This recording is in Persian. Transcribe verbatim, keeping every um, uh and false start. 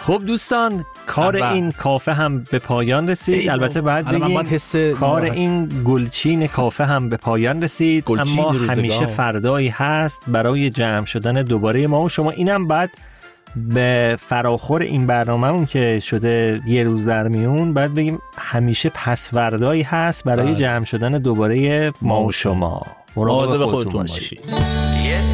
خب دوستان، کار ابا. این کافه هم به پایان رسید. البته بعد بگیم کار این گلچین کافه هم به پایان رسید، اما همیشه فردایی هست برای جمع شدن دوباره ما و شما. اینم بعد به فراخور این برنامه‌مون که شده یه روز در میون، بعد بگیم همیشه پسوردایی هست برای جمع شدن دوباره ما و شما. مواظب خودتون باشید.